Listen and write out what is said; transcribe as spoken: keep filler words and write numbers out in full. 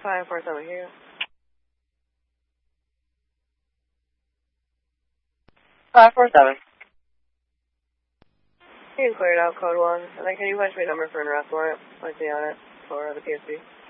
five four seven here. five four seven. You can clear it out, code one. And then can you punch me a number for an arrest warrant? I see on it for the P S P.